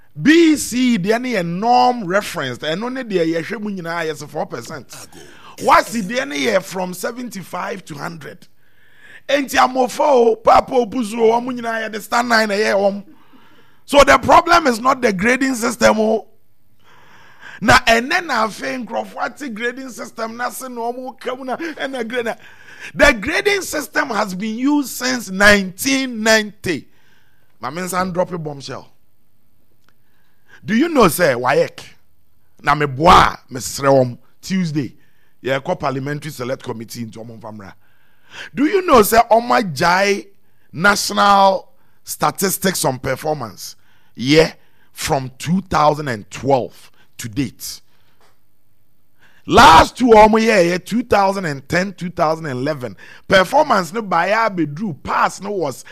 BC the any a norm reference and only the yehwe mu nyina yes 4%. What's the any from 75 to 100? Enti amofo papa obuzu o mu nyina the stand 9 a So the problem is not the grading system. Na ene na afa nkrofati grading system na se no omo kamuna ena grade. The grading system has been used since 1990. My means I'm dropping bombshell. Do you know say WAEC? Na me boa me srewom Tuesday. Yeah, call parliamentary select committee into Omon Famra. Do you know say Oma Jai national statistics on performance? Yeah, from 2012 to date. Last 2 year 2010 2011 performance no by Abedru pass no was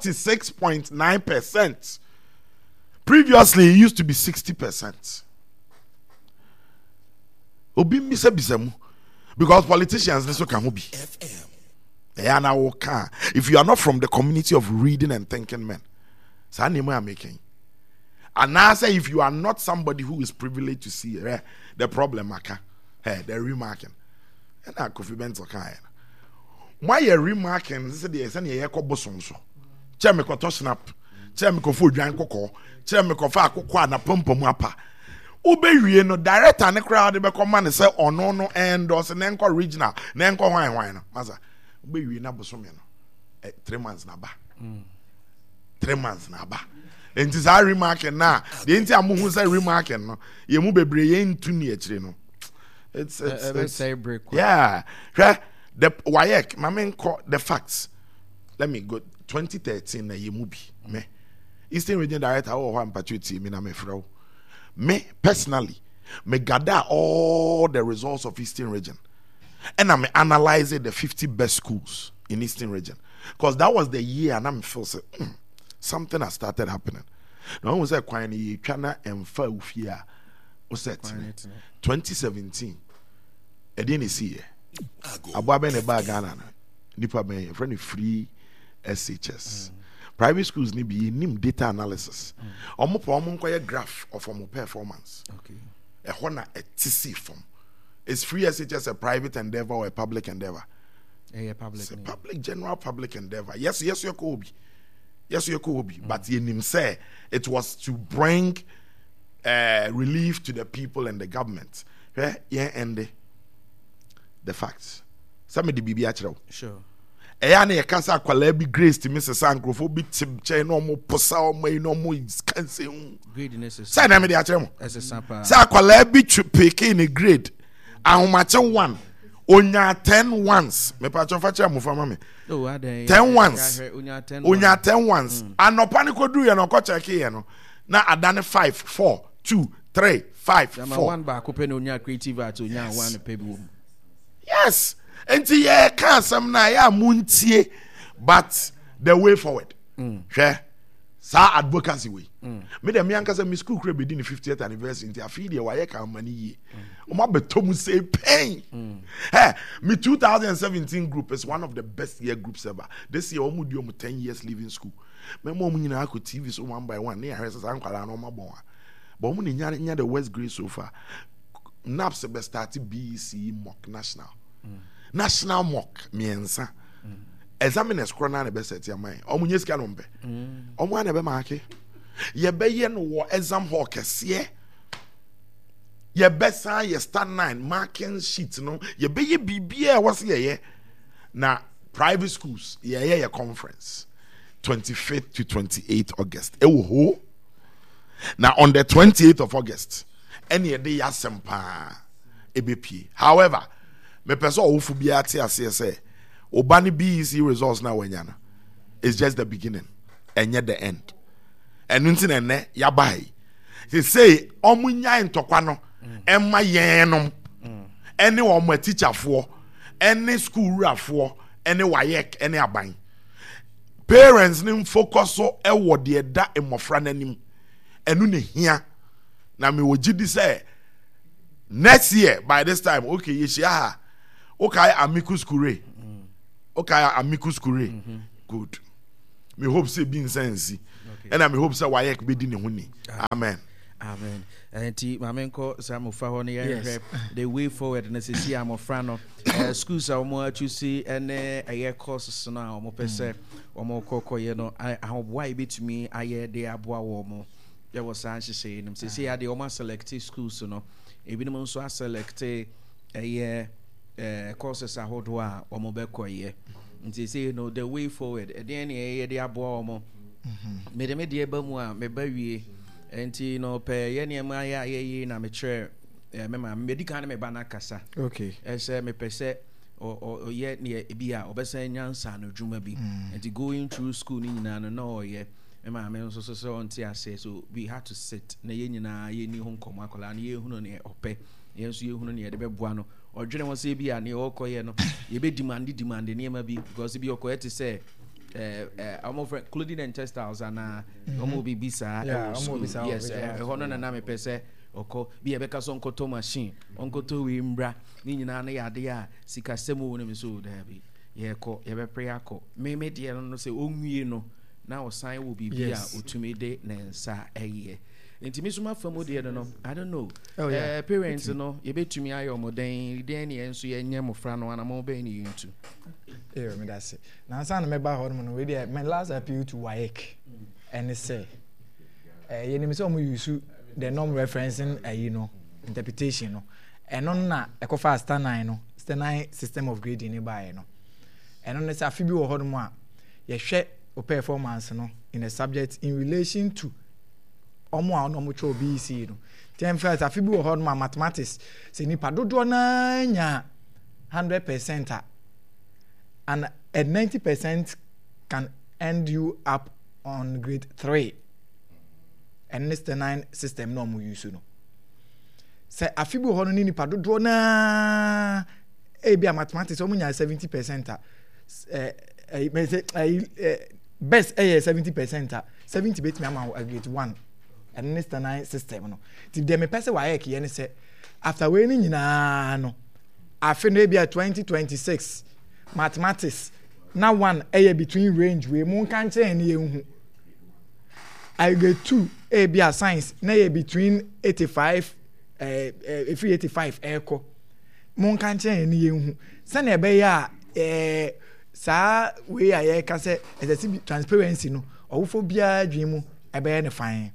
46.9%. Previously it used to be 60%. Obi misa bisamu because politicians also can be. If you are not from the community of reading and thinking men, so I'm making. And now say if you are not somebody who is privileged to see the problem, hey, they're remarking. And I could be kind. Why you remarking? This is the essence of your cobosonso. Chemical to snap, chemical food, drank cocoa, chemical fat cocoa, and a pump mapa. Ube no director and the crowd they become man say oh no and or nenko regional nenko wine maza ube na bosomia no 3 months na ba 3 months na ba enti za remarking na the enti amuhu say remarking no ye mu bebre ye ntu ni akire no it's say break yeah the WAEC mamen call the facts. Let me go 2013 na ye mu bi me Eastern Region Director o ho ampatuti me na me frau. Me personally, me gather all the results of Eastern Region, and I'm analyzing the 50 best schools in Eastern Region, because that was the year, and I'm feel something has started happening. Now was that Kwani China and Faufia was that 2017. I didn't see it. Ababen e bagana nipa me friend free SHS. Private schools need be nim data analysis. Omo nkoye graph of omo performance. Okay. A hona a TC form. Is free SHS a private endeavor or a public endeavor? A public. It's a public, general public endeavor. Yes, you could be. Yes, you could be. But you nim say it was to bring relief to the people and the government. Yeah, and the facts. Some of the BB Sure. Eyane ye kansa akwala bi grace to Mrs. Sankrofo bi tim che no mo posa o mai no mo kanse greediness is say na me de a kire mo sapa say akwala bi peke in a grade ahomache 1 onya 10 once me pa cho fa kire mo fama me oh adan 10 once onya 10 once anopa ne kodu ye no ko check ye no na adane 5 4 2 3 5 4 one ba ko pe no onya creative art onya one pe bi wo yes. Enti ye can some na ya muntie, but the way forward. Sa advocacy way. Me dem yanka say me school kre be di 50th anniversary nti afi de wa ye kan mani ye. O ma betom say pain. Hey, me 2017 group is one of the best year groups ever. This year omu di omu 10 years leaving school. Me mo nyina ko TV so one by one. Na here say ankwala na ma bon. But omu ni nya the West Grade so far. Naps be start BEC mock national. National mock miensa examiners corona na be set ya man omunye sika no mbe omu na be maake ye be ye no wo exam hall kese ye be san ye stand 9 marking sheet no ye be ye bibia was ye na private schools ye conference 25th to 28th August e wo ho na on the 28th of August any day ya sempa ebepie. However, me person ofu bia te ase say obani BEC results na wanyana it's just the beginning and yet the end and ntin ene ya bai they say omunya ntokwa no emma yenom ene wo ma teacherfo ene school rafo ene WAEC ene aban parents nim focus so e wo de da emofra nanim enu ne hia na me wogidi say next year by this time okay yeshia okay amicus curiae okay amicus curiae good me hope say be sense and I me hope say WAEC be di ne ho ni amen. Amen. Enti mamenko samufa ho ne yehwe the way forward na sesi amofra no schools a omo achusi ene eye courses no a omo pese omo kokoye no ahoboa ebetumi aye de aboa wo mo ye wo san hyehyɛ nim sesi ya de omo select schools no ebinom nso select eye courses ahodo a omo bekoye nti say no the way forward e de ne eye de aboa omo me de ba mu a me ba wie enti no pe ye niema ya ye na me chere mema medical na me ba na kasa okay say me pese o ye ne bi a obesa nyansa no dwuma bi enti going through school ni nyina no ye mema me so onti ase so we had to sit na ye nyina ye ni ho nkomo akola na ye hunu ne ope ye nso ye hunu ne ye de beboa no odwene won se bi a ne okoye no ye be demand niema bi because bi okoye te say I'm friend clothing and textiles and omo bi bisa yes hono na me pese oko bi ebeka so nkoto machine onkoto we mbra ni nyina na yade a sika semu woni me so da bi ye ko ye be prayer ko me de no se onwie no na osan wo bi a otumi de na nsa eye enti mi suma famu de no I don't know parents no ye betumi ayo moden de ne enso ye nye mofra no ana mo be ni yintu me that's it now san me ba ho no we dey my last appeal to WAEC and say ye ni me say omo use the norm referencing interpretation no eno na ekofa star 9 no star 9 system of grading ni ba no eno ne say afi bi wo ho no a ye hwe o performance no in a subject in relation to omo a no mo cho BC no tem first afi bi wo ho no mathematics se nipa dodo na nya 100% and at 90% can end you up on grade 3 and this the 9 system no mo use no say afi bi wo ho no ni nipa dodo na bia mathematics omo nya 70% best 70% 70 bet me am grade 1 and this the 9 system no ti dem pese wa yek ye ne say after we ni nyina no afi no bia 2026 mathematics na one between range we mun kan che ne yehu I grade 2 bia science na between 85 if 85 eko mun kan che ne yehu se na ebe ya sa we aye ka se transparency no owufo bia dwemu ebe ne fine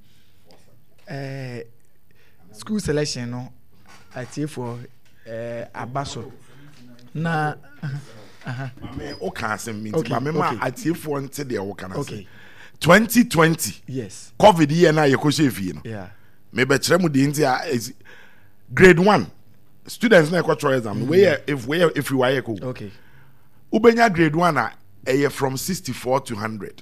school selection no atie for abaso na o can say me but me ma atie for nte de o can say 2020 yes covid year na ye ko shefie no yeah me be kire mu de nti grade 1 students na ko try exam if you were ko okay ubenya grade 1 na from 64 to 100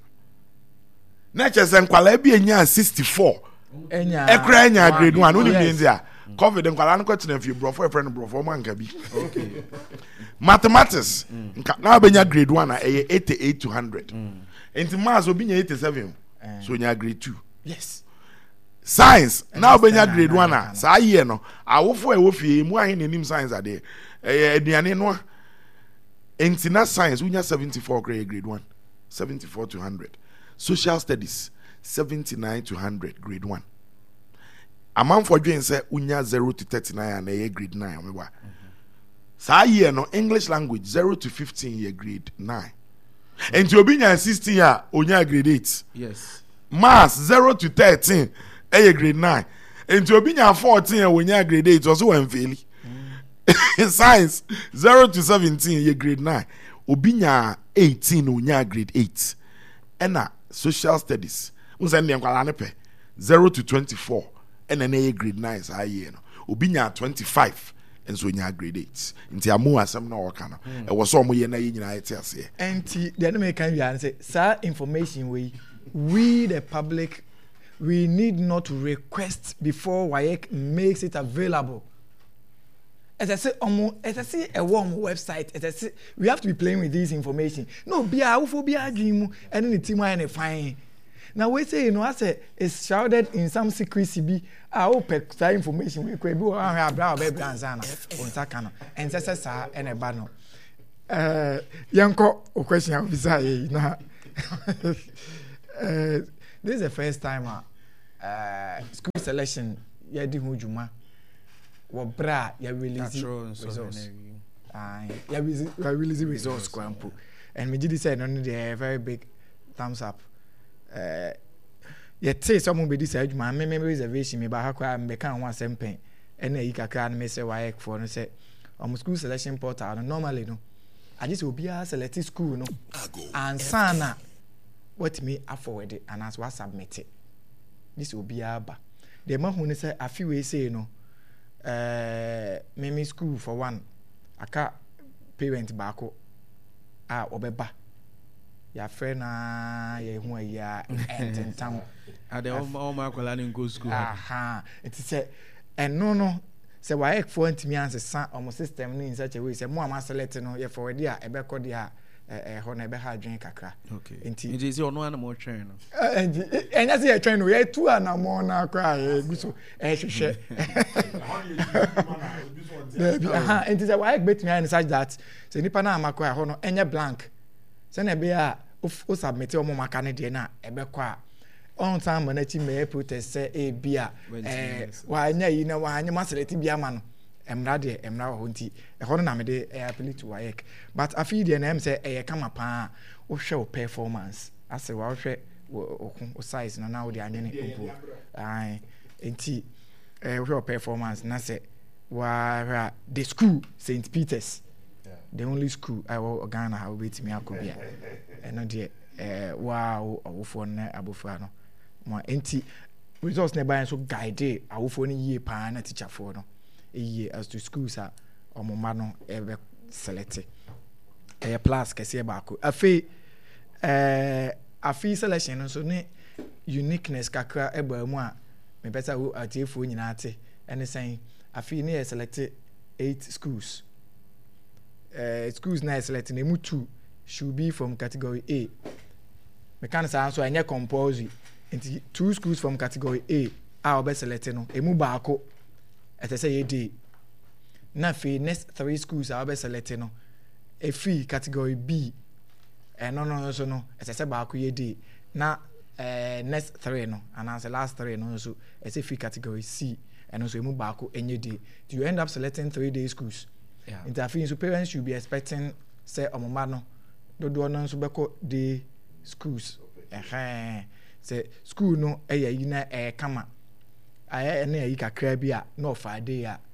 na chese nkwala bi enya 64 ekra enya grade 1 uni bi ntia covid nkwala no kwetena fi brofo friend brofo man ka bi okay mathematics na ubenya grade 1 na 88 to 100 enti maths obinya 87 so nya grade 2 yes science na ubenya grade 1 na sa year no awofo e wo fie mu ahe nanim science ade aduane no enti na science unya 74 grade 1 74 to 100 social studies 79 to 100 grade 1 amount for doing say unya 0 to 39 and a grade 9 omewa sa year no English language 0 to 15 year grade 9 enti obinya 16 ya unya grade 8 yes maths 0 to 13 a grade 9 enti obinya 14 ya unya grade 8 also wan fail science 0 to 17 ye grade 9 obinya 18 unya grade 8 ena social studies unsa ndem kwala ne pe 0 to 24 ena na ye grade 9 sa ye no obinya 25 enso nya grade 8 nti amu asem na woka no e wo so mo ye na ye nyina ete ase enti the enemy can you say sir information we the public we need not to request before WAEC makes it available. As I say, a warm website. As I say, we have to be playing with this information. No, be a dream, and any team and fine. Now we say, I say it's shrouded in some secrecy. Be I hope that information we could be our brow baby and Sakano and Sessa and a banner. Yanko, a question of desire. This is the first time school selection ya di ho dwuma wo bra ya release results ya release results kwampo and me did say no dey very big thumbs up yet say some be this adwuma me reservation me ba ha kwa me kan ho asempen and yi kakra no me say why for no say school selection portal no normally no I just obi a select school no and sana what me afford it and as what submit it this obi a ba the man who say a few we say no me school for one aka parent baako a obeba ya friend na ye hu ya ententam ade all my kwala ni go school it say and no say why for ntimi ansesa omo system ni in such a way say mo am select no ye forward dia e be kọ dia ho na e be ha adwen kakra okay nti say ono ana mo twen no enya say ye twen no ye tu ana mo na akra e guso hwehwe nti say why bet me in such that say nipa na amakọ ho no enya blank say na be a o submit o mo maka ne de na e be kọ a on time na chi me protest say e bia wa anya yi na wa anya maseleti bia ma no emra ho nti e ho na me de appeal to WAEC but afi de na em say e kama pa o hwe o performance ase wa hwe o size no na o de anya ne improve ai nti hwe o performance na say wa the school St. Peter's the only school I will Ghana how wait me akobia eno de wow awofo na abofra no mo enti results na ban so guide awofo no yie pa na teacher for no yie as to schools a omoma no ebe select plus kese ba ko afi selection no so ne uniqueness kakra eba mu a me pesa wo atiefo nyina ate ene sen afi ne select 8 schools schools na select na mu 2 should be from category A. Mechanics answer any compulsory. Into 2 schools from category A are best selected no. Emu baako. As I say AD. Na fi next 3 schools are best selected no. A free category B. No so no. As I say baako AD. Na next 3 no. And as the last 3 no so as a free category C. And also emu baako any day. You end up selecting 3-day schools. Yeah. Interfering so parents should be expecting say omoma no. Do no so beko the schools say school no yi na kama aye na yi kakra bi a no fa dey a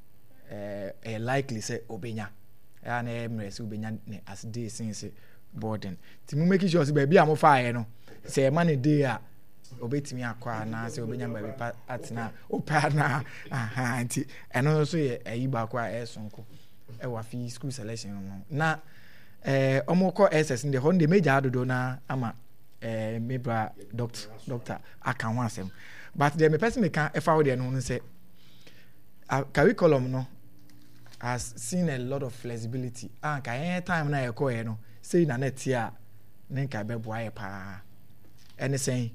likely say obenya ya na emrese obenya ne as day since boarding ti mu make sure say ba bi a mo fa aye no say man dey a obetimi akwa na say obenya ba bi atena opa na nti eno so ye ayi ba kwa esonko e wa fi school selection no na omoko SS in the honde major adodo na ama mebra doctor aka ho asem but the me person me can efa wo de no say curriculum no has seen a lot of flexibility and ka time na ekọ no say na net ya nka be boa pa ene say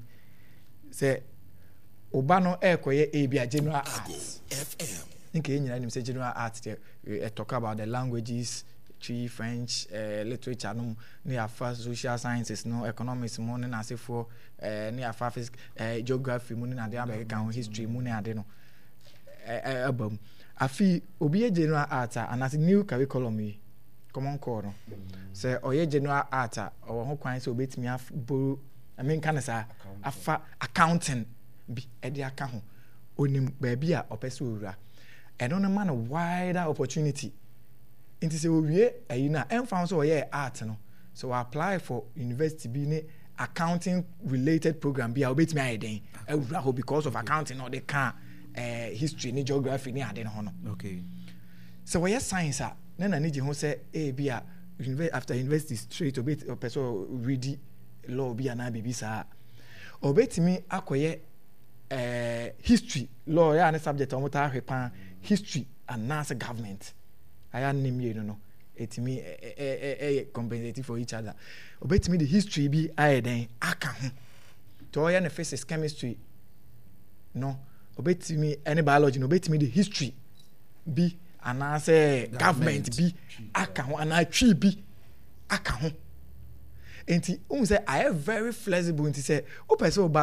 oba no ekoye ebia general arts FM nka nyina nim say general arts talk about the languages French, literature, no, near first social sciences, no economics, money, and say for near physics, geography, money, and the American history, money, and no album. I feel obi general art and as a new curriculum, common core. Say, or ye general art or how kind so bit me have borrow. I mean, can I say accounting be at the account only baby or pesura, and on a man a wider opportunity. Inti se owie ayi na emfa so ye art no so apply for university bi ne accounting related program bi a obetimi ayeden awura ho because of accounting no they can history ni geography ni ade no ho no okay so we science a na na ji ho se bi a after university straight obet person read law bi ana bibi sa obetimi akoye history law ya ne subject omota hwepa history and national government I am name no etimi compensating for each other obetimi the history bi ayeden aka ho to ya na physics chemistry no obetimi any biology no obetimi the history bi ana say government bi aka ho ana twi bi aka ho enti say I am very flexible enti say o person oba no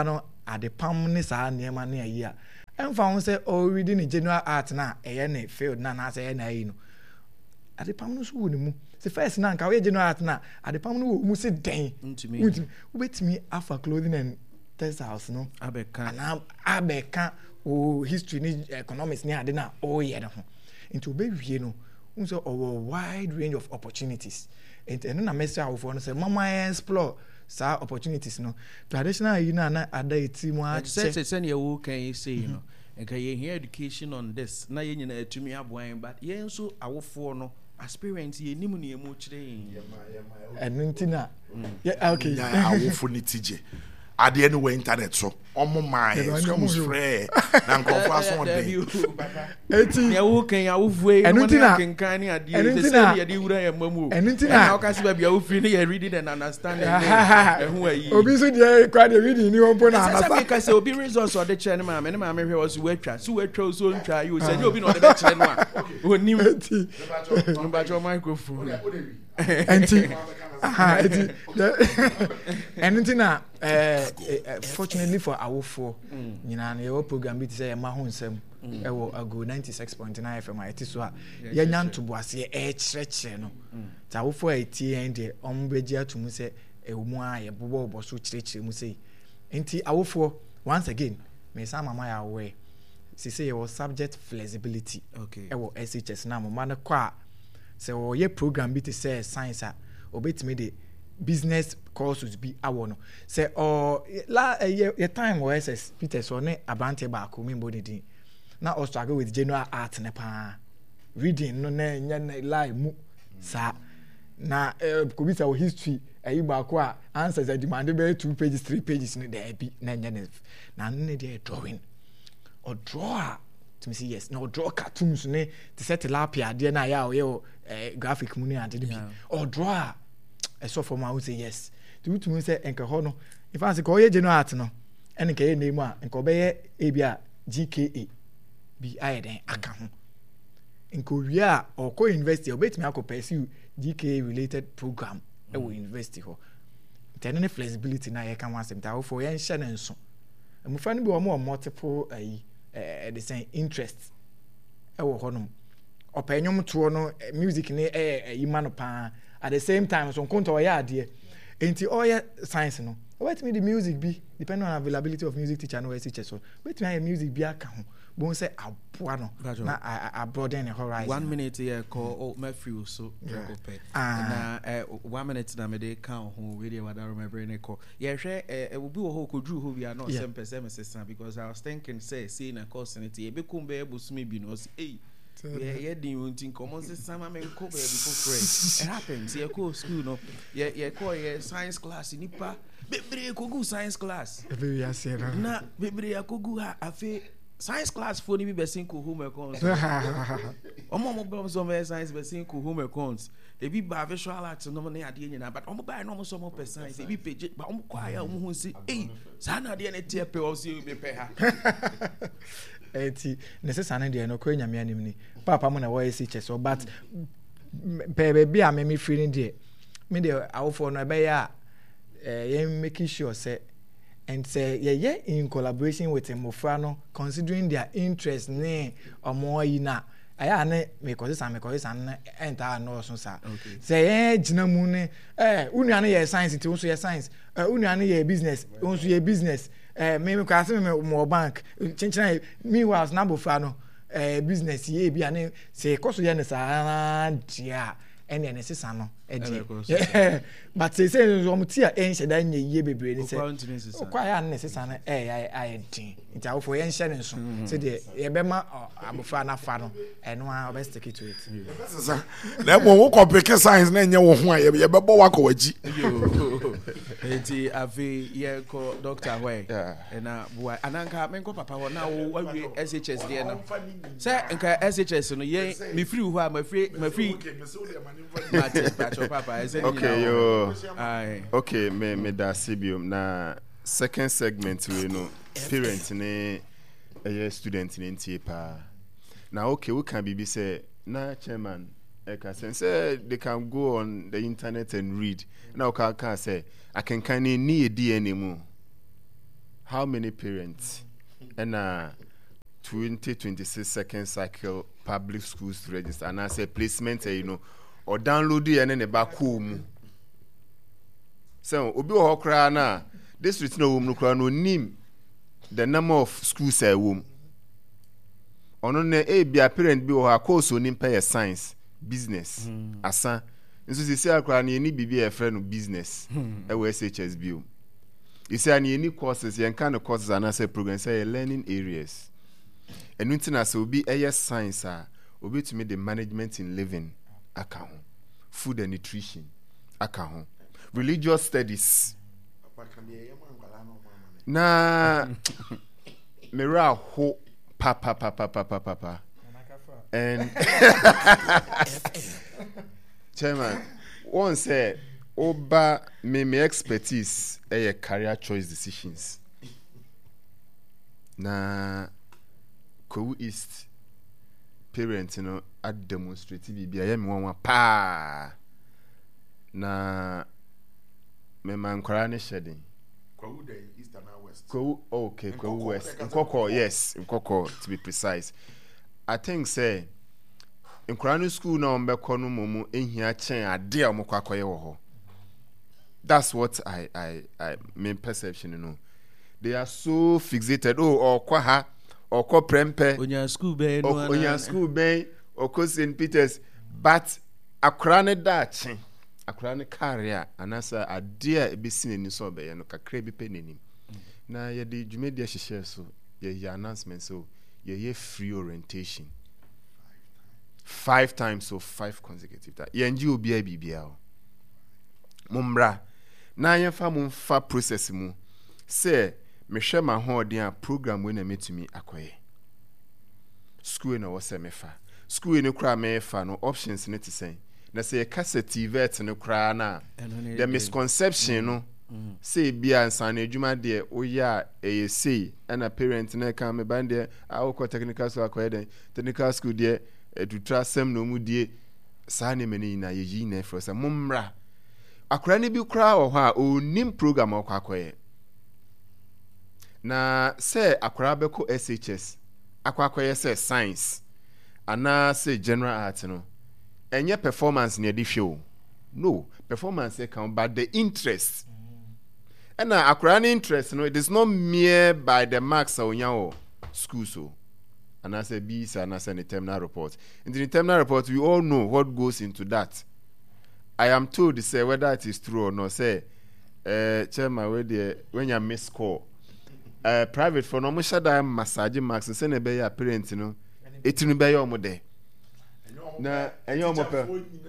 ade pam ne saa nneɛma ne ayi a ɛmfa ho sɛ ɔredi ne general art na ɛyɛ ne field na anaasɛ ɛyɛ ne ayi no ade pam no so wɔ ne mu sɛ first na nka woyɛ general art na ade pam no wɔ mu sɛ dɛn wobɛtumi afa clothing and textiles no abɛka o history ne economics ne ade na ɔyɛ ne ho nti obɛwie no wo sɛ ɔwɔ wide range of opportunities nti ɛno na mɛsɛ awofoɔ no sɛ mama explore saa opportunities no traditional yi na ada eti mu akyɛ sɛ ne ɛwo kan yi say no nka yɛ here education on this na yɛ nyina atumi aboan but yɛn nso awofoɔ no aspirant yɛ nim ne emu kyerɛ ɛno nti na okay awofo ne tije adeɛ no wɔ internet so ɔmo mae schools frɛ na nkɔfo aso de eti ne wo kan awofo ɛno nti na kenkan ne adeɛ sɛ yɛ de wura yɛ mamu ɛno nti na ɔka se ba bia wo free ne yɛ reading and understanding ɛho ayi obi so deɛ kwa de reading ni wonpo na anasa sɛ ka sɛ obi resource ɔde kyerɛ ne maame hwɛ wɔ so watwa so ntwa yi o sɛ obi na ɔde bɛ kyerɛ no a onim eti mbacho microphone enti ɛno nti na fortunately for awofo nyinaa no yɛwɔ program bi te sɛ yɛma ho nsɛm ɛwɔ ago 96.9 FM a ɛte so a yɛnya ntoboaseɛ ɛkyerɛkyerɛ no nti awofo a ɛtie yɛn deɛ ɔmo bɛgye ato mu sɛ ɛwɔ mu a yɛbobɔbɔ so kyerɛkyerɛ mu sei nti awofoɔ once again mesa mama yɛ aware sisi yɛwɔ subject flexibility ɛwɔ SHS na moma no kɔ a sɛ wɔyɛ program bi te sɛ science a obetumi de business courses bi awɔ no sɛ yɛ time wɔ SS Peter so ne abante baako membo ne din na o struggle with general art ne pa reading no na nya lie mu sa na ko bi sa o history ayi baako a answers demand be 2 pages 3 pages ne there bi na nya ne na ne dey drawing or draw to me say yes no draw cartoons ne to set tilapia de na ya o graphic mu ne ade bi or draw so for my say yes to me say enka ho no if I say ko ye general art no en enka ye name a enka obeye e bi a GKA bi ayeden aka ho enka wi a or ko university obetimi akọ pursue GKA related program e wo university ho ten ne flexibility na ye kan wa sem ta for ye nhye ne nso amufa no bi o mo multiple the same interest e wo ho no opanyom to no music ne yima no pa at the same time so nkonto o ya ade enti all your science no wait me the music be depending on availability of music teacher no SHS so wait me music be aka ho bon say aboa no na I broaden the horizon 1 minute here call my free so okay na 1 minute na me dey count ho we dey wada remember ne call ye hwe e will be ho kodru ho bia no sem pese me because I was thinking say na course ne tie be kum be busumi bi no say yeah, you think common say some men ko be before friend. It happens. You go school no. You call science class nipa. Bebre ko go science class. Bebre ya say na. Na bebre ya ko go afi science class for ni be besin ko home accounts. Omo be so me science besin ko home accounts. They be ba visual art no na ade nyina but omo buy no so mo per science. They be page but omo kwa ya omo hu say eh sa na ade na tie pe o say be pe ha. Eti necessary dey no ko nyame anim ni papa mo na wo SHS so but baby a me free dey me dey awofo no be ya making sure say and say ye in collaboration with Mofra no considering their interest ne omo yi na aya ne me ko san enter no so sa say gina mu ne unua ne ye science ti unso ye science unua ne ye business unso ye business me ko ase me mo bank chinchina me was na Mofra no business ye bi ane say koso ye ne sa dia ene ne sesa no but say so mti a enhye da nya yie bebre ni say kwa ya ne sesa no ai din nti awofo ye nhye ne nso say de ye be ma Abofra na fa no eno a obe stick to it sesa na mo wo complicate science na nya wo ho a ye be bo wa ko waji enti ave ye ko doctor why na boy ananka men ko papa wo na wo awie SHS de no say nka SHS no ye me free ho a ma free okay yo okay me da sibium na second segment we no parent ne student ne ntie pa na okay we can be say na chairman can say they can go on the internet and read now can say I can kind of need DNA mu how many parents and 2026 second cycle public schools to register and I say placement or download the and then back home. So obi ho kra na district no wom no kra no nim the number of schools a wom. Ono na bia parent bi ho course onim pay science business asa nso sisi akra na ni bibia e friend no business e we SHS bio. You say any courses yen kind of courses and say programs say learning areas. And until na so be a science obi to me the management in living account, food and nutrition account, religious studies. Na mera ho papa and chairman one said Oba me expertise career choice decisions. Na Kowu East parents at demonstrative bi ayem won pa na me man kwara ne shedding. Kowu the East and West. Kowu okay, Kowu West. Nkoko, yes, Nkoko to be precise. I think say in Kwara school na ombekọ no momu ehia chen ade a omokọ akoye wo ho. That's what I main perception, They are so fixated. Or kwaha, or ko prempe, Onya school bay, Onya school bay, or ko St. Peter's. But a crane Dutch, a crane carrier, and as a dear be seen in sobe, and a crabby penny. Now, ye did you made your share so, ye announcement so, ye free orientation. 5 times, so 5 consecutive times. Ye and you be a BBL. Mumbra. Na yɛfa mo mfa process mu say me hwɛ ma hoɔden a program we na metumi akɔyɛ school na wɔ sɛ mefa school ne kura mefa no options ne te sɛn na sɛ yɛka sɛ TVET no kura na the misconception no say bia nsan na adwuma deɛ woyɛ a ɛyɛ sei ɛna parent na ka me ban deɛ awokɔ technical school akɔyɛ den technical school deɛ edutra sem no mu die saa ne mani na yɛyi na ɛfrɛ sɛ mommra akura ni bi kura wɔ hɔ a onim program ɔkɔ akɔyɛ na sɛ akura bɛkɔ SHS akɔ akɔyɛ sɛ science ana sɛ general art no ɛnyɛ performance ne ɛde hwɛ o no performance can but the interest ɛna akura ne interest no it is not mere by the marks a onya wɔ school so ana sɛ BS ana sɛ ne terminal report in the terminal report we all know what goes into that. I am told to say whether it is true or not. Say, chairman, when you miss call, private for no much that massage marks and send a bay a parent, it will be your mother. Na, and your mother.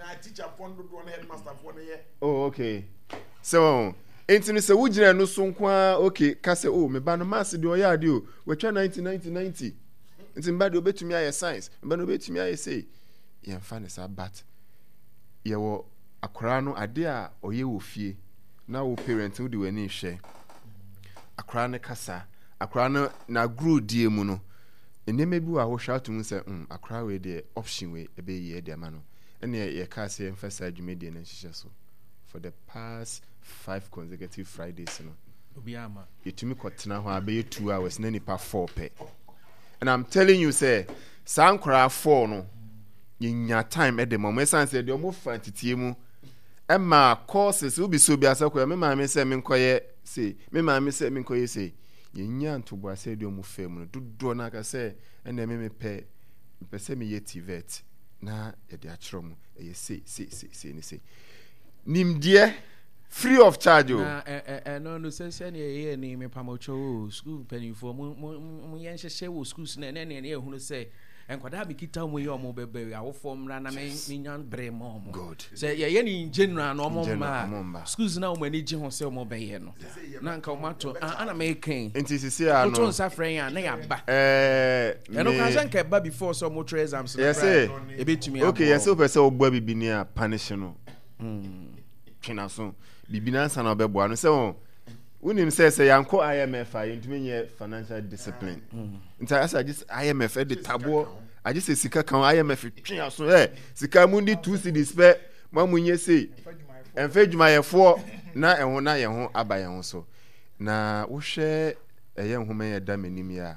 Oh, okay. So, Anthony said, would you know some okay? Casse, oh, me ban mass do ya do, which are 90. It's in bad obey to me, I science, but obey to me, I say, yeah, fun is a bat. You akora no ade a oye wo fie na wo parent wo de wani hwe akora ne kasa akora no na grow die mu no enema bi wa wo hwa to mu se akora we de option we ebe ye de ma no ene ye ka se emphasize adwumedie na nhihye so for the past 5 consecutive Fridays no obi ama yetumi kotena ho abe 2 hours na nipa 4 pe and I'm telling you say sankora 4 no yinya time at the moment sense de omo fa titie mu Emma courses will be so be as me ma say me nkoye say me ma me say me nkoye say yenya ntobo ase de omu fam no dodo na ka say ene me pe say me ye TVET na e de akiro mu e say ni say nimdie free of charge o no say ye ni me pamocho school penny for mu yen hye wo schools na ne ehunu say enkwada be kita mu ye omo bebe awofo mra na me nyan bre mo good say ye ni general no omo ma schools na omo ani gi ho say omo be ye no na nka omo to ana me kan enti sisi a no to nsa frɛ ya na ya ba eno ka san ka ba before so mo try exams na e betumi okay yes o pese ogba bibini a punish no twina so bibina san na obebo no say unim say yanko IMF a yentumi nye financial discipline nti asa just IMF e de tabo I just say sika kan IMF twin so sika mundi 2 cedis pe mamunye sei enfadwuma yefo na ehona ye ho aba ye ho so na wo hwe ɛyɛ nhoma yɛ da m'anim ya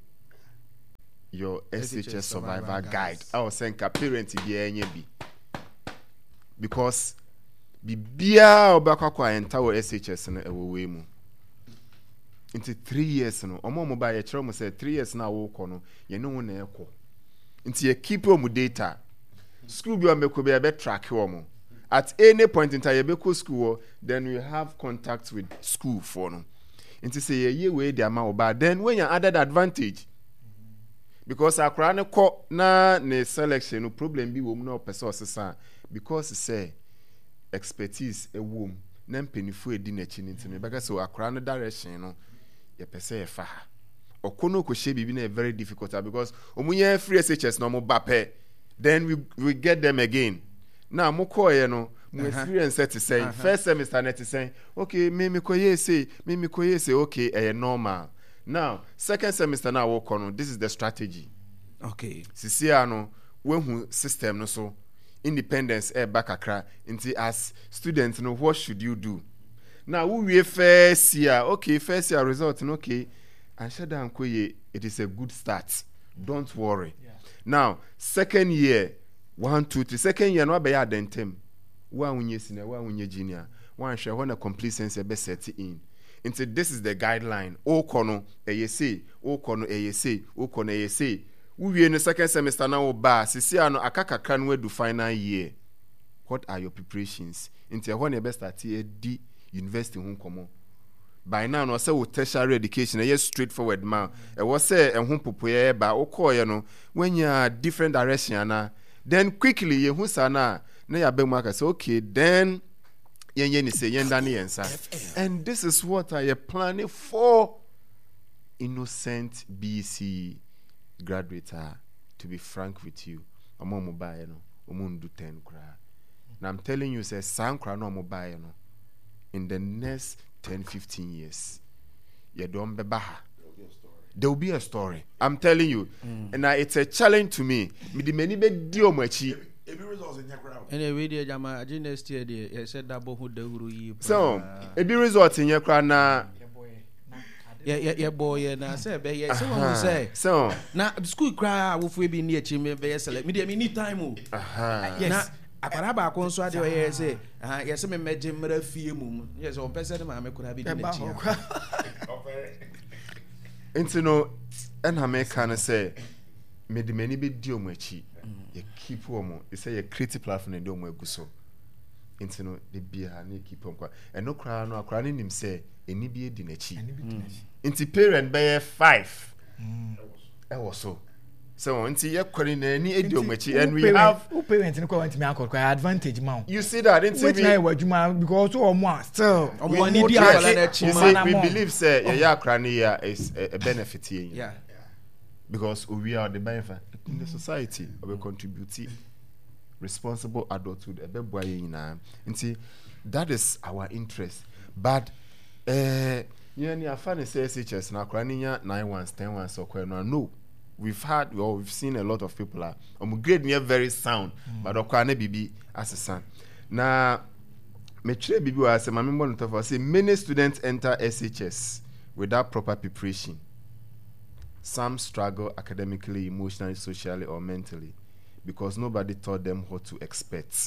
your SHS survivor guide I was saying ka parent bi enye bi because bibia obakwa enta wo SHS no ewo mu into 3 years no omo ba ye kire mo say 3 years na wo kɔ no ye ne wo na ekɔ into ye keep o mu data school bi o meko be track wo mo at any point in time you be ko school then you have contact with school for no into say ye we dey ama oba then when you added advantage because akra ne ko na ne selection no problem bi wo mu na opese osesa because say expertise ewom na mpenifu edi na chi ntino because so akra no direction no ye pese ye fa okono ko she bibi na very difficult because omunye free SHS no mo bape then we get them again now mo ko ye no mo experience set say first semester net say okay me ko ye say okay normal. Now, second semester now work on this is the strategy. Okay. Sisia no when system no so independence back akra into as students no what should you do? Now we first year result no okay and shada ankoye it is a good start. Don't worry. Yeah. Now, second year 1 2 3 second year no be ya dentem. Wa unye senior, wa unye junior. One share when a complete sense be set in. Into this is the guideline. O kono eyese, o kono eyese, o kono eyese. We in the second semester now ba sisi ano akaka kanwe do final year. What are your preparations? Into when you best start di university hun komo. By now no say wo tertiary education e straightforward ma. E wo say ehun popoye ba o call you know when you are different direction na then quickly you hu sana na ya be mark say okay then and this is what I am planning for innocent BC graduate. To be frank with you, I'm on mobile no, do 10 kra. Now I'm telling you, say some kra no mobile no. In the next 10-15 years, you don't be baha. There will be a story. I'm telling you, and it's a challenge to me. Me di many be dio machi. Ebi results in your crowd. Anyway, dear Jama, I didn't steer the said that both the Uru. So, ebi results in your crowd na. Yeah, boy, and I said, yeah, someone will say. So, now school cry, if we be near Chimney, be select me, need time. Yes. Aparaba consult your hair say, yes, I'm a major film. Yes, on person, I could have been into no, and I may kind of say, made the many big deal machi. You keep woman, you say a creative platform and don't wear guso. Into no, the beer and keep on and no crown or crowning him say, any beer dinner chi. Into parent by 5. I was so. So until you're calling any idiom and we have who parents in current me advantage mount. You see that into because or more still we believe say yeah crania is a benefit here. Yeah. Because we are the benefit in the society we contribute responsible adulthood that is our interest but you funny say SHS na crania 9 ones 10 ones so no we've seen a lot of people are grade near very sound but okwane bibi as a son na me try bibi wa say my member to say many students enter SHS without proper preparation. Some struggle academically, emotionally, socially, or mentally because nobody taught them what to expect.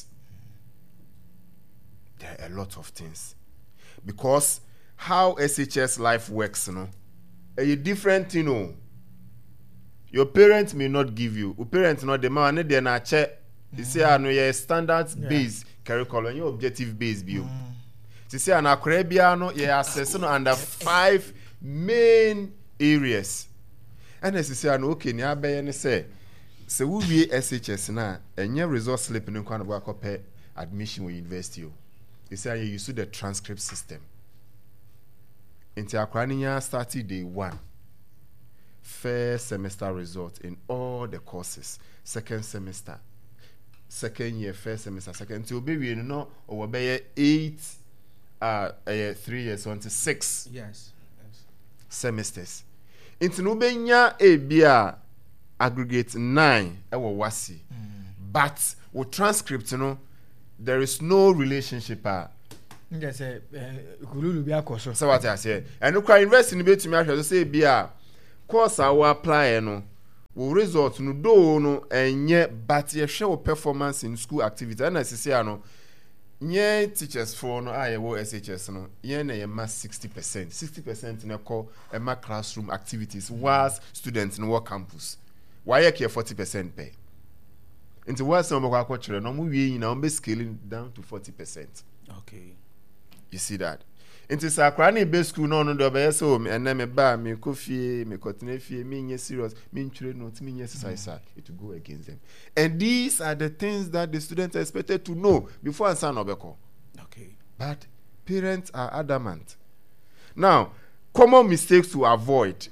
There are a lot of things. Because how SHS life works, a different, your parents may not give you. Your parents not the man, they na check. They say, I know your standards based curriculum, your objective based view. They say, an Caribbean, you assess under 5 main areas. And as you say, okay, now be say, so we be SHS na, and your result slip in kind of work up admission with university. They say you use the transcript system. Into Akrania started day 1. First semester result in all the courses. Second semester, second year, first semester, second. To be we know or be 8, 3 years, 6. Yes. Semesters. Into Nubenya Abia aggregate 9 wasi. But with transcript, there is no relationship Yes, Kululu be a course. So what I say, and you can invest in the to me say be a course I will apply no will result no do no and yet but you show performance in school activity and as say no nye teachers for no I wo SHS no ye na ye ma 60% in a call e ma classroom activities whilst students in work campus why ye care 40% pay into what some kwa kwa chire no mu wie na be scaling down to 40%. Okay, you see that into sakra na be school no do be so me na me ba me kofie me continue fie me nye serious me ntwere no me nye exercise it will go against them, and these are the things that the students are expected to know before answer no beko. Okay, But parents are adamant. Now, common mistakes to avoid.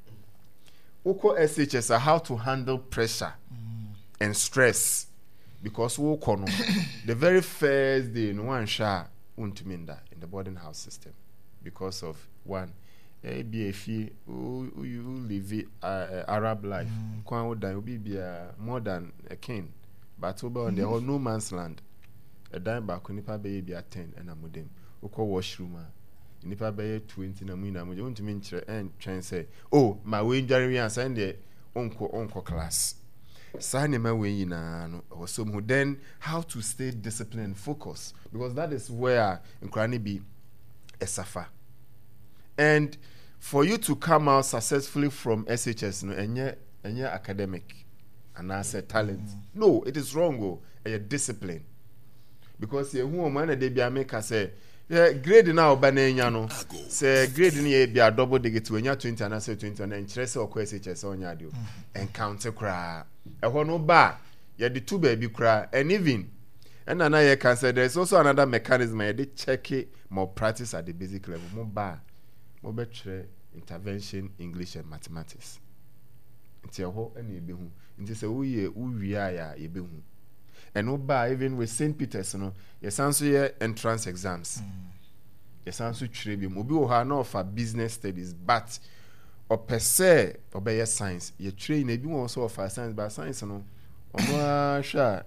Oko SHS are how to handle pressure and stress. Because the very first day, no one shall untuminda in the boarding house system. Because of one, you live Arab life. Will be more than a king. But over on the whole no man's land. A dime back nipa baby at 10 and a modem. Oko washroom. Nipa baby 20 na mwina muje unto mintre and try say, oh, my way injury and send the uncle class. Sani my way no or some who then how to stay disciplined, focus. Because that is where in Krani be a suffer. And for you to come out successfully from SHS no and your academic and I said talent. No, it is wrong, a discipline. Because you who man they be make say grade now bananya no say grade ni be a double digit when you 20 and say 20 and interest or SHS on yadio encounter cra e ho no ba ye the two baby cra and even and na you can say there's also another mechanism they check it more practice at the basic level more ba more betre intervention English and mathematics nti ho na e be hu nti say wo ye wo wia ya e be hu. And Oba, even with St. Peter's, you know, yes, answer your entrance exams. Yes, answer trivium. Obi oha no for business studies, but or per se, obey science. You train, maybe also for science, but science, no. Sure,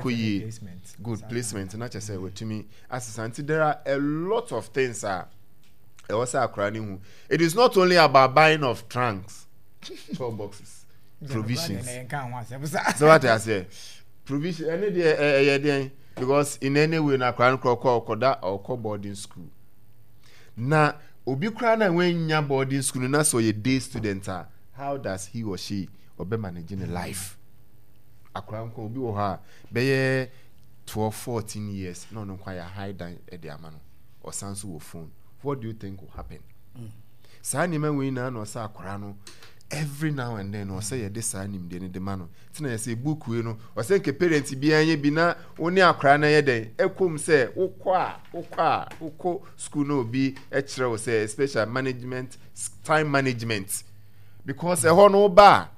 good placement. Not just say to me, as there are a lot of things. It is not only about buying of trunks, 12 boxes, provisions. So what I say. Provision any day because in any way na kran koda or boarding school na obi kra na when nya boarding school na so ye day student how does he or she obe managing a life akran ko obi wo ha be 12-14 years no kwaya high down e de ama no or sanso wo phone. What do you think will happen? Sa ni man we na no sa akra no every now and then or say this anim de man tina say book we no or say ke parents bi anye bi na oni akra na ye den ekom say ukọ school no bi e kire o say special management time management because e ho no ba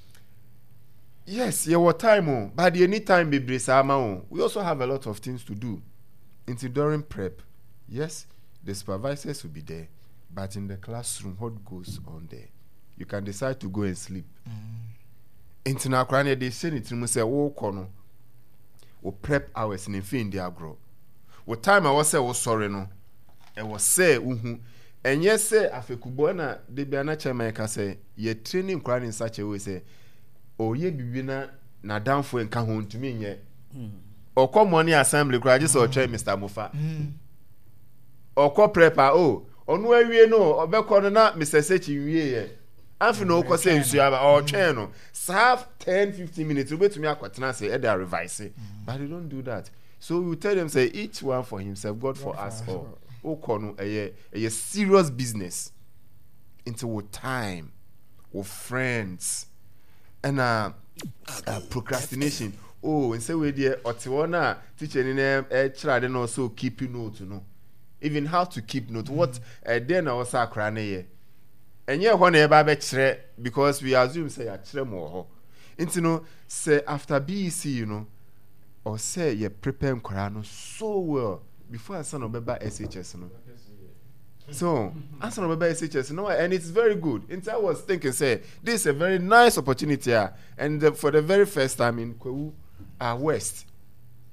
yes your time but any time be brisa ma we also have a lot of things to do into during prep. Yes, the supervisors will be there, but in the classroom what goes on there, you can decide to go and sleep. Internal crane they say it say wo kono wo prep hours in fin dia grow. What time I was say wo sorry no. E was say uhu. And yes say afekubo na de bia na chema ka say ye training crane in such a way say o ye bibina na downfo enka ho ntumi nye. Oko money assembly crane just o train Mr. Mufa. Oko prepper onu awie no obekọ no na Mr. Sechi wie ye. Afi no ko say nsu aba or train no serve 10-15 minutes we betumi akwatena say e dey revise but they don't do that. So we tell them say each one for himself, God for us all. Oko no a serious business into with time with friends and procrastination. And say we there otiwana teacher ni try dey also keep note no. Even how to keep note. What then I was akra na ye. And yeah, when eba be kire because we assume say a kire mo ho. Into no say after BEC, you know, or say you prepare nkora no so well before son of beba SHS no. So, as son of beba SHS no, and it's very good. Into I was thinking say this is a very nice opportunity and for the very first time in Kwewu West.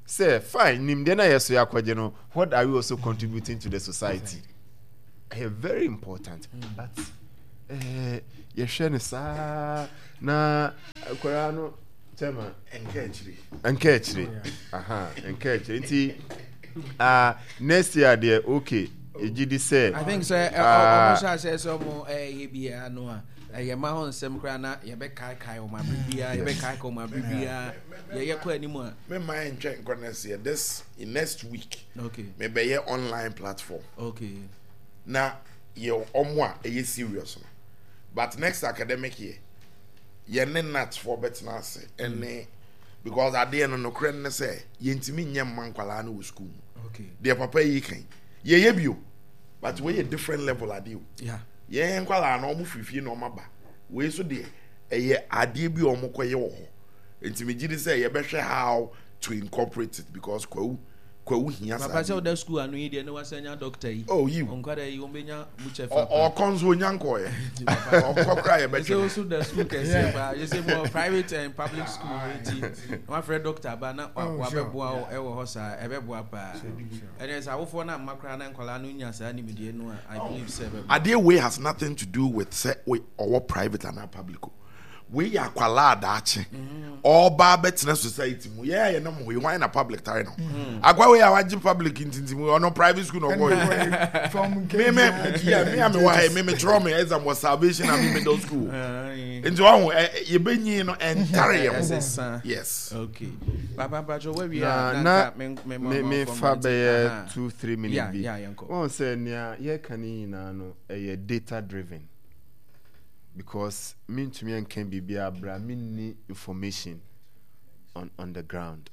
say fine nim de na yeso yakwaje no what are you also contributing to the society very important but ye hwe ne sa na akwara no tema encourage aha encourage nti next year there okay ejidi say I think so almost say some ye bia no a ye ma hon sem kra na ye be kai o ma bibia ye be kai ko ma bibia ye kwa animu a me mind check next year this in next week okay me be ye online platform okay na ye omo a ye serious no but next academic year ye ne nat for betina say ene because at the end no kra ne say ye ntimi nyem man kwala na school okay the papa yi kan ye bio but we a different level ade yeah ye nkwala na omo fifie na omo ba we so de eye ade bi omo koye wo ho ntimi gidi say ye behwe how to incorporate it because kwawu hia sa papa say the school anu yi de no wasanya doctor yi oh you onkwada yi ombenya muche fa o konzo nyanko ye o kokra ye be so the school can say ba you say more private and public school one friend doctor ba na wa be boa e wo ho sa e be boa pa and is awofo na makra na nkwala no nya sa ni medie no I believe say be ade way has nothing to do with say or private and public we are kwala adache all ba betina society mu ye na mo why na public tare no agwa we are public intintimu or no private school no boy from me why me throw me exam was salvation and middle school into one ye benyi no entire yes okay papa where we are na me fa be 2-3 minutes yeah one say nia ye kani na no e data driven because me to me can be bra me information on the ground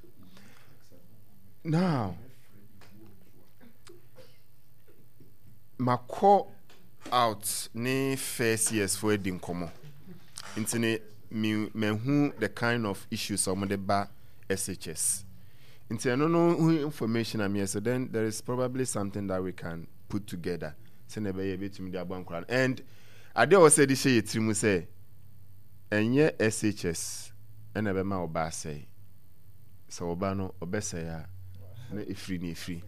now my call out ni first years for edin komo intine me who the kind of issues on the ba SHS intine no information am here so then there is probably something that we can put together say na be ye betumi dey abankura and ade o say di shey yetirimu say enye SHS ena be ma oba say so oba no obesay ya na ifri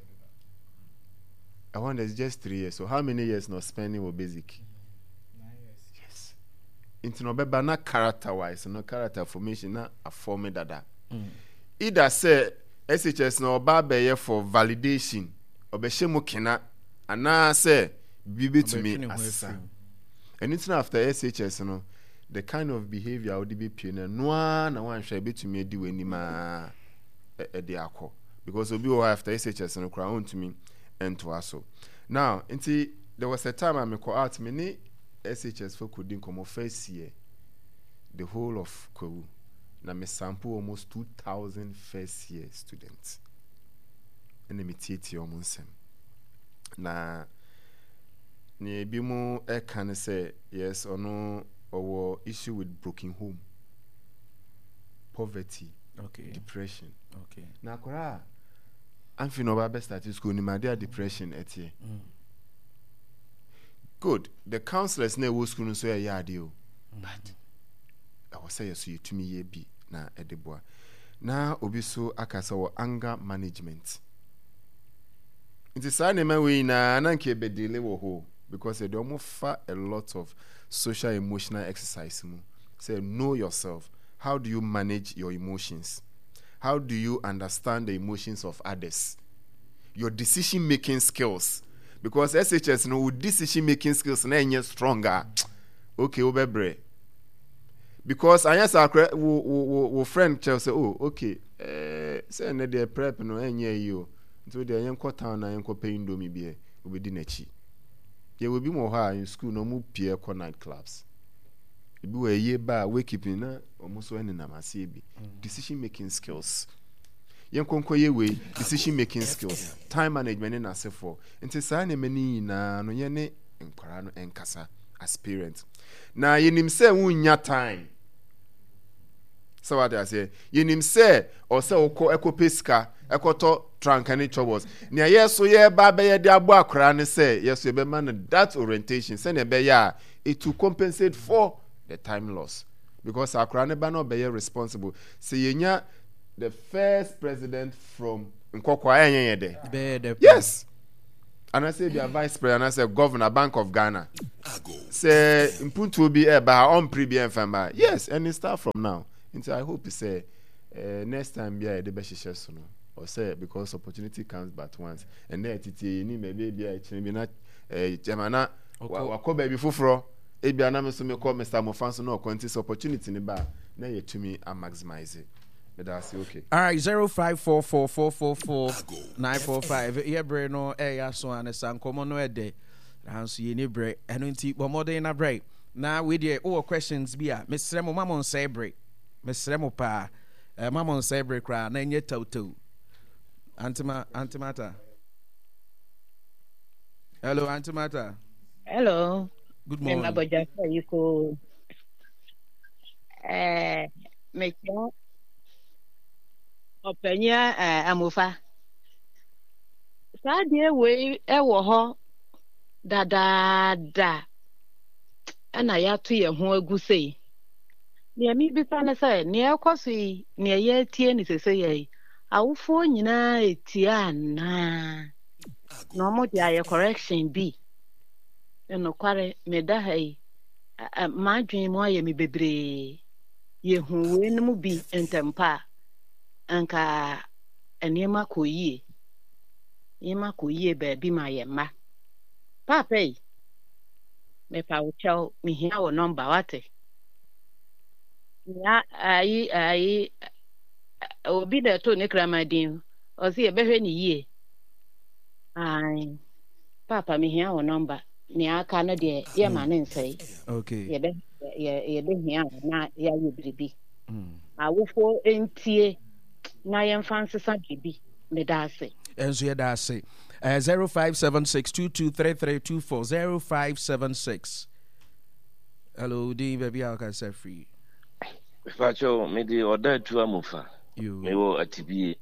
I want it's just 3 years so how many years no spending with basic 9 years yes into no be na character wise no character formation na a form dada either say SHS no oba be here for validation obehye mu kena ana say bibi to me asa. And it's not after SHS, the kind of behavior would be pure. No one shall be to me do any ma at the aqua because we'll be after SHS and crown to me and to us. Now, there was a time I may call out many SHS for couldn't come first year the whole of Kwu. Now, me sample almost 2,000 first year students. And let me teach you almost them. Now, ne bi mu can say yes or no or issue with broken home, poverty, okay, depression. Okay. Na kora I'm feeling about best at school ni my depression etie. Good. The counselors na wo school no so ya ade o. But I was say so you to me ye bi na edeboa. Na obi so akasa wo anger management. It is say na we na nke be dele wo ho. Because they don't offer a lot of social emotional exercise. Say, know yourself. How do you manage your emotions? How do you understand the emotions of others? Your decision-making skills. Because SHS, with decision-making skills, na stronger. Okay, obebre. Because I answer our friend say, oh, okay, say na dey prep no enye you. So dey yenko town na yenko pay indomie be obedi nachi. There will be more in school no more peer night clubs. It be a year by wakekeeping na almost when na masibi. Decision making skills. Yen konko ye way decision making skills. Time management na sefo. Enti sa na mani na no ye ne nkwara no enkasa as parent. Na yenim se wunya time. So what I say, yenim se or se ekopeska ekoto trankani troubles. Nia yeso ye ba be ye de abo akra ne say yeso ye be man that orientation say ne be ya it to compensate for the time loss because akra ne ba no be ye responsible. Say yenya the first president from Nkokwa Enyede. Yes. And I say the vice president, and I say governor, Bank of Ghana. Say impuntu will be by on pre-BM family. Yes, and it start from now. Until I hope you say next time be the best no. Or say because opportunity comes but once. And then it ni maybe be a chimina jamana wako baby fufro. Ebi anam so me call Mr. Mofanso no contest opportunity ni ba. Na ye to me and maximize it. But that's okay. All right, 0544444945. Yeah, bre no ya so anesa nkomo no ede. Nanso ye ni bre eno nti bo modern na bre. Na we dey questions bi a mesrem mo mamon say bre. Mesrem pa mamon say bre kra na nye tawtaw. Antimata. Hello, Antimata. Hello. Good morning. I'm Abuja. You go. Make openya amofa. Sadie we ewo ho da. Ana ya to ye ho agu sei. Ne mi bi fa na say ne ekosi ne ye tie ni sese ye. Awufo nyina etia na. No mo dia correction bi. Eno kware me da hai. Ma dwen mo aye me bebre. Ye hu we no bi entempa. Anka enema koyie. Yema koyie ba bi ma ye ma. Papa yi. Me pa wo chao mi hia wo number wate. Ya ai obi da to ne kramadin. O si e behwe ni yie. Ai. Papa mi hia wo number. Ni aka na de ye ma ne nsai. Okay. Ye be hia na ya ye biribi. Awofo entie na yɛn fancy bibi me da ase enso yɛ da ase 0576223324 0576 hello di baby how can say free Facho me di order tu amufa me wo atibie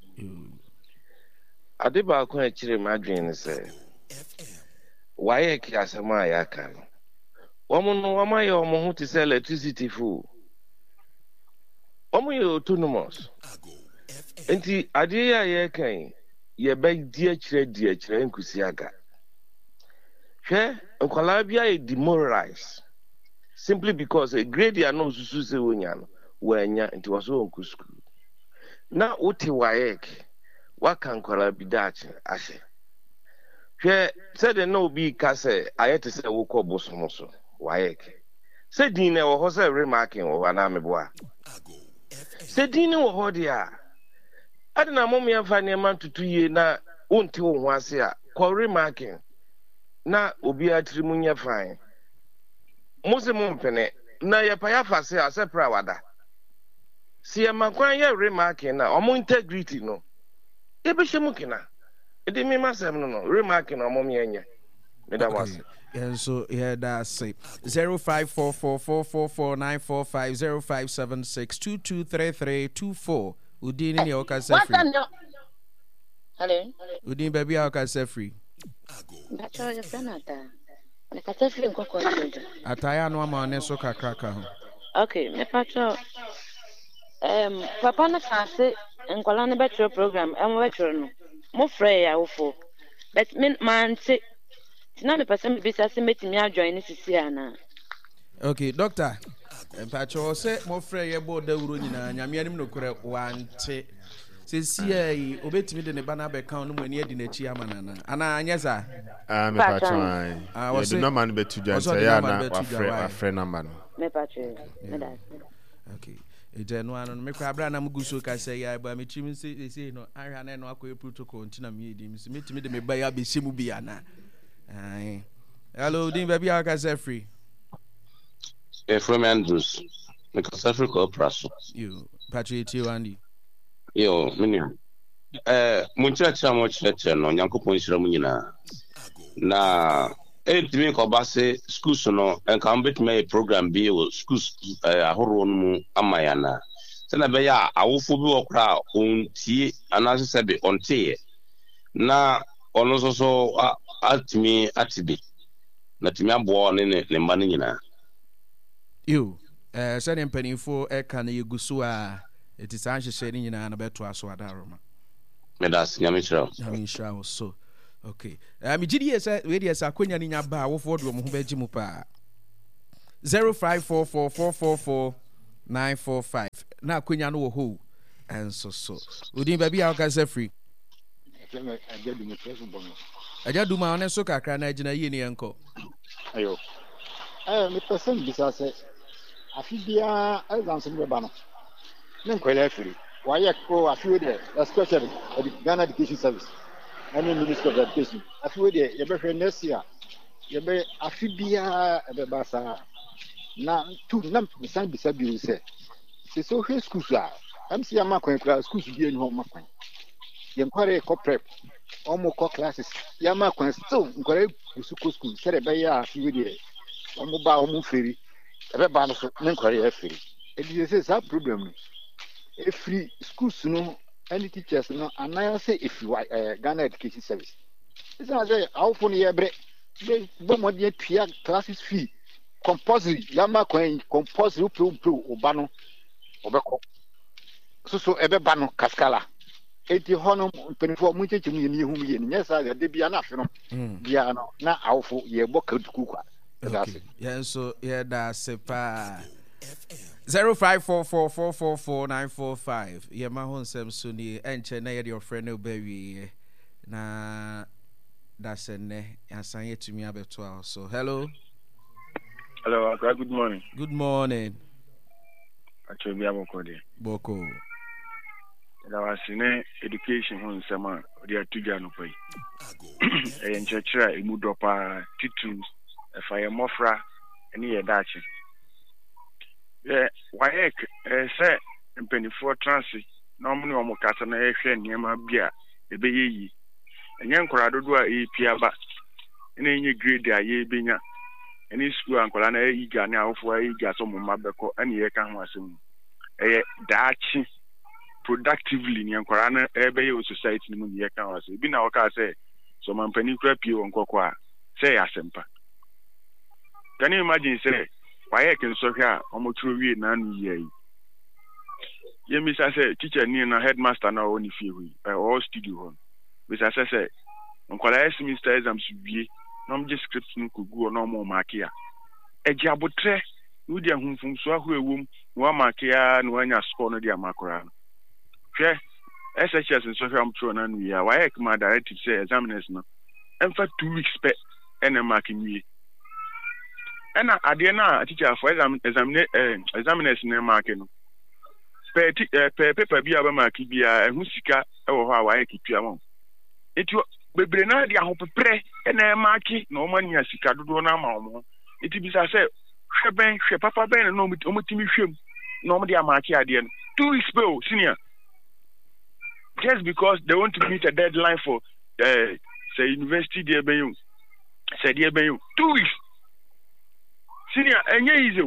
ade ba ko a kire madwen ne se waye ki asema ya kan womo no wama ye omo hu ti se electricity fu omo ye autonomous enti ade ya ye kan ye ba di akire nkusi aga hwe nkwala bia ye demoralize simply because a grade ya no susu se wonya no wanya enti waso onku school na uti waek waka nkwala bidache ashe hwe said no bi ka se ayete se wo ko bosomoso waek se din na wo ho se remarking wo na meboa se din wo ho dia adina mom ya fa ne man tutu ye na wonte wo ho ase a ko remarking na obi atiri munya fine mose mo mpene na ye pa ya fa se a se pra wada si ya makwan ye remarking na omo integrity no e be shemu kina e de me masem no remarking na omo yenye me da was and so yeah that's say 0544444945 0576223324 udini ni okase free hello udini baby okase free bacho ya sanata me kase free nkoko ataya no ama ne so kakraka ho okay me pacho papa na fase nkwala na betro program betro no mo frɛ ya wofo but man say na me person be say metimi adjoin ni sisi ana okay doctor pacho say mo frɛ ye bo dawuro nyina nyame anim no korɛ wante sisi ai obetimi de ne bana be kan no mani adi na chi amanana ana anyeza me pacho ai you do not man betu jansa ya na wa frɛ number no me pacho me da okay no ano me kwa bra na muguso ka say ya ba me chim say no ahwa na no akoy protocol ntina me edi me metimi de me ba ya be shemu bi ana ai hello din baby how can say free from Andrews me ka say free ko praso you patriot you Andy yo menu munchacha mo chacha no nyankopon hira mu nyina na entimi ko base schools no enka mbetime program bi o schools ahoro no mu amayana tena be ya awofo bi okra ontie anase sebe ontie na ono so atimi atibi na timi abo ne mba ne nyina you send empanifo eka na yeguso a It is anxious saying in an about to us or Daroma. Medas, Yamishra. Yamishra so. Okay. GDS, radius are Queen in your bar, what for the Mubejimupa 0544444945. Now, Queen Yano who and so. Would baby our guys free? I just do my own so crack and I didn't uncle. Ayo. Mr. Sen, besides, I feel the answer to Banner. No, quite free. Why I go a few days, especially at the Ghana Education Service. I mean, Minister of Education. A few days, you better next year. You better a few beer at the Bassa. Now, 2 lumps beside you say. C'est so high school, sir. I'm seeing my school to be in home. You inquire prep, almost classes. Yama still inquire school, said a bay a few days. Almost free. A banner for inquiry free. It is a problem. A free school, no, any teachers, no, and I say if you are Ghana Education Service. It's not say how funny a break. They don't yet classes fee. Compulsory, Yama coin, compulsory, Obano. Obeko. So ebe bano kaskala. Eti hono penifo munche chimi ni hu ye nyesa de bia na afino. Bia no na awfo ye boka dukukwa. That's it. Yeah, so yeah, that's it. 0544444945. Yeah, my home Samsung and na your friend Obewi na that's ne asanye to me abeto. So hello. Hello, Uncle. Good morning. Good morning. Actually, I'm okay. Boko. And I was in education on summer. They are 2 Janu pay. And Chachra, a Mudopa, Titu, a fire mofra, and here Dachi. Yeah, why, say, and penny for transit, normally on Mocatana, Yama Bia, the Bayi, and young Corrado do a Piaba, and any grade there, ye being any school uncle and a eager now for a gas on Mabeko and ye can was a dachi productively near Corana, a society in the account was been our car say, so man penny crap you on Coqua, say a semper. Can you imagine, say, why I can so here almost 2 years, none year? Ye miss I say, teacher near a headmaster now only few or studio home. Which I say, Uncle I semester exams should be. Nom scripts could go no more markia. A jabotre, Udia whom from Swahoo womb, one markia, no one score no dear Macron. Fair, SHS and social throne and we are why my directive say examiners no. And for 2 weeks pet and a marking me. And I dare not teacher for examiners in a marking. Paper be a market be a musica or how I keep your mom. It Bebre na dia ho pepre na marki na omani asika dodo na ma omo iti bisa se hwe papa ben na omotimi hwem na omo dia marki ade no 2 weeks bill senior just because they want to meet a deadline for say university there ben you say there ben you 2 weeks senior enye easy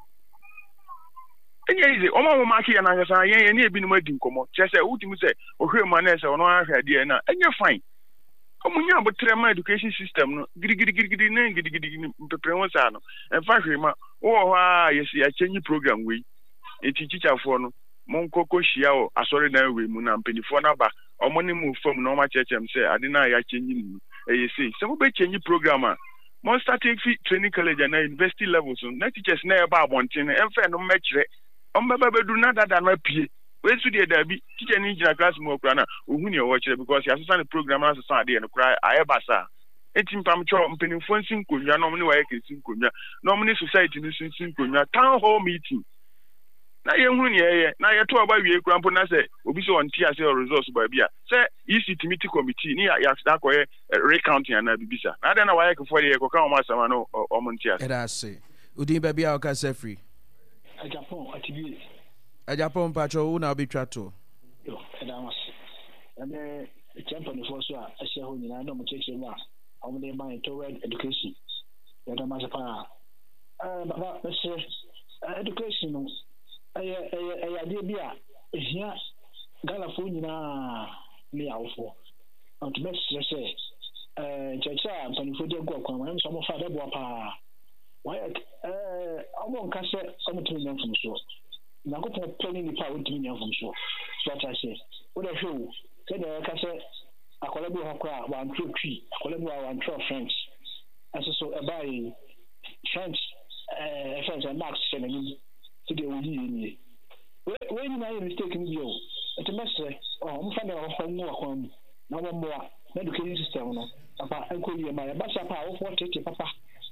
omo marki ya na ngasa yen na ebi no adi nkomo che say utimi say ohwe ma na say ono ahwe ade na enye fine. Omunya botrema education system no gidi na gidi pepre sa no emfa hwema wo ha yesi a change program we teacher for no monkoko hia o asori na we mu na mpenifo na ba omoni mu fam na o ma chechem say ade na ya change mu yesi so be change program a mon starting training college na university levels na teachers na e ba abonten emfa no mekire ombaba bedu na dada na pie we su dey da bi teacher ni jira class mo kura na ohun e wo kire because ya assistant program na assistant dey no kura ayebasa etim pam cho mpenifo nsin konwa no mni waye kesin konwa no mni society ni nsin konwa town hall meeting na ye hunu ye na ye to ba wie kura mpo na say obi so on tia say results ba bia say ECT committee ni ya sta ko ye recounting na bibisa na dey na waye kefo ye ko kan o ma sama no o mo ntia era say udin ba bia o ka say free Japan atibi Japan patrol una be trato. Yo, and I was. And then the champion for so I share who you know, check you now. I'm the mind toward education. That I'm as a pa. But let's say education. I idea be here. Ghana for you now. Me out for. And to best say, Chacha, and for the go come. I'm some father boy pa. Why? I won't cast some to them from so. Nyankopɔn pɛni nipa a wontumi nya mfom so ate aseɛ wode hwɛ wo sɛdeɛ ɛka sɛ akwadaa bi wɔ hɔ koraa wantwerɛ twi akwadaa bi wɔ wantwerɛ french ɛso so ɛbaa french french marks hyɛ n'anim sɛdeɛ wɔyi yɛ nie wei nyinaa yɛ mistake no bio ɛnti mɛsrɛ ɔmfa ne ɔhɔ mu wakwan mu na wɔmmoa na education system no papa ɛnkɔ yie ma yɛbasa pa awofoɔ tete papa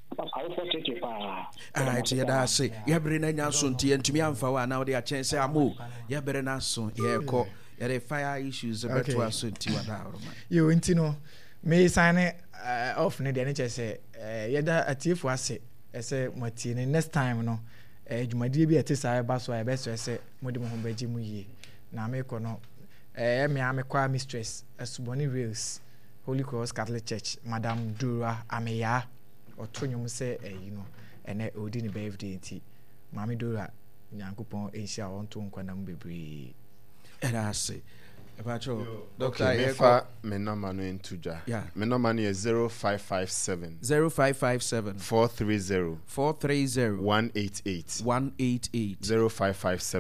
alright yɛda ase yɛbere no anya so nti yɛntumi amfa wo a na wode akyɛn sɛ amo yɛbere no aso yɛkɔ yɛde fire issues bɛtoa so nti wada awroma yo nti no me sign off ne deɛ ne kyɛ sɛ yɛda atiefo ase ɛsɛ matie ne next time no dwumadie bi ɛte saa ɛba so a yɛbɛsɛ sɛ mode mo ho bɛgye mu yie na mekɔ no mea mekɔ mistress asubɔne rails Holy Cross Catholic Church Madam Dura Ameya ɔto nwom sɛ no ɛnɛ ɔdi ne birthday nti Mame Dora Nyankopɔn ɛnhyia ɔnto nkwanam bebree ɛda ase Epacho, Doctor, Efa, my number no into ja. Yeah. My number is 0557 430 188 0557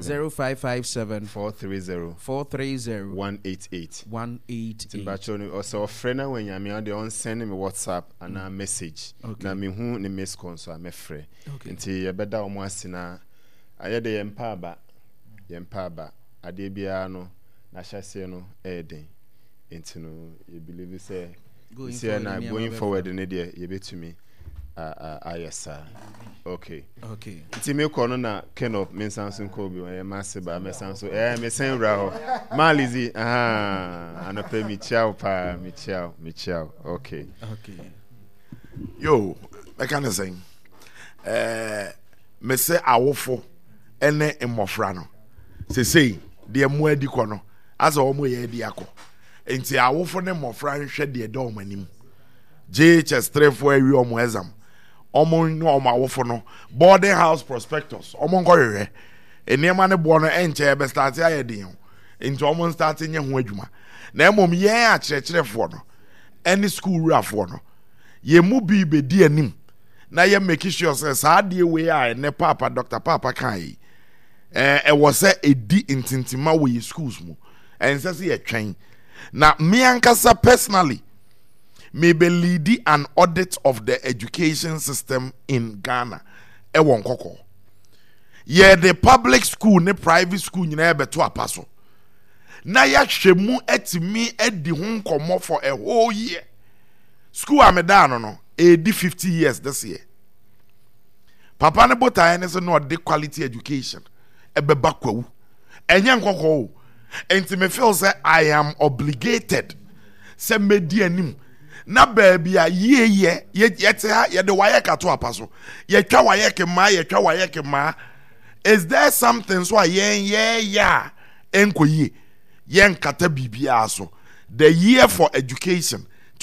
430 188. Epacho, also friend when you me on send me WhatsApp and a message. Na me hu ne miss konso me frɛ. Nti ye beda omo asina ayede ye mpaba ade bia no na hyase no eden enti no you believe say going forward in there you betumi ayesa okay enti me ko no na Kenneth Mensanso ko bi e masiba Mensanso me sen ra ho malizi anope mi ciao okay yo I can say me say awofo ene mmofra no sei de mo adi ko no asa omo ye di akọ enti awofo ne mmofra nhwe de de omo anim JHS 34 awi omo exam omo no omo awofo no boarding house prospectus omo nkohwehwe eniema ne bo no enche be start aye din enti omo start nye ho adwuma na emom ye a kyerɛkyerɛfo no any school rafo no ye mu bi be di anim na ye make sure say saa de we a ne papa Dr. Papa kai was a edi intintima we schools mu and says ye train na me ankasa personally may be lead an audit of the education system in Ghana won koko ye the public school ne private school nyina beto apaso na ya hwemu etimi edi ho nkomo for a whole year school amedano no edi 50 years this year papa ne botae ne so no de quality education ebeba kwawu enye nkoko enti me feel say I am obligated say medi anim na baby a ye yete ha ye de waye kato apaso ye twa waye ke ma is there something so ya enkoyi ye nkata bibia so the year for education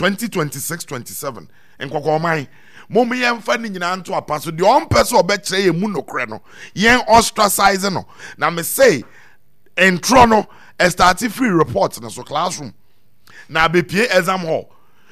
2026-27 nkoko man momi yemfa ni nyina nto apaso de on person obekire ye mu nokre no yen ostracize no na me say entro no a start free report na so classroom na be pie exam hall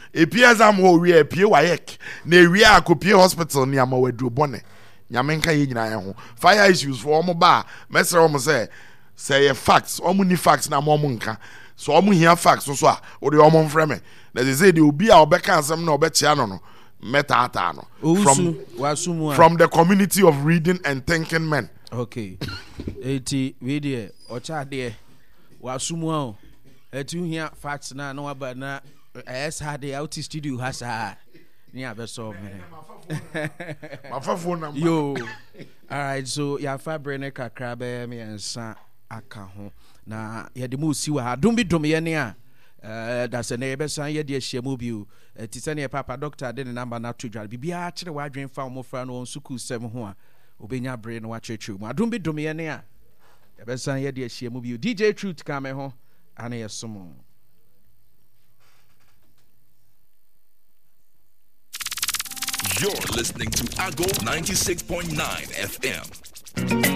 we pie wayek na ewie akopie hospital ni amawaduro bone nyame nka ye nyina ye ho fire issues for omo ba mesere omo say ye facts omo ni facts na omo nka so omo hia facts so a o de omo mfreme na they say the obi a obeka asem na obechia no metata no from the community of reading and thinking men. Okay. Eti we there ocha there wasumu a etu hia facts na no aba na esa de out studio hasa ni abeso me mafafo number yo all right so ya fabre kakra be me ensa aka ho na ye de mu si wa ha dum ye ne a that's a neighbor san ye de ahyiamu biu ti se ne papa doctor de ne number na to dwal bibia kire wa adwen fa mo fra no on suku sem ho a obenya bre no wa chechu mu adum ye ne a ye be san ye de ahyiamu biu DJ Truth ka me ho ana ye somo. You're listening to Ago 96.9 FM.